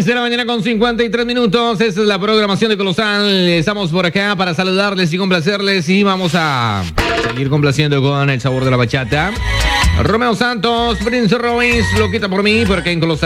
de la mañana con 53 minutos. Esta es la programación de Colosal. Estamos por acá para saludarles y complacerles. Y vamos a seguir complaciendo con el sabor de la bachata. Romeo Santos, Prince Royce, lo quita por mí, por acá en Colosal.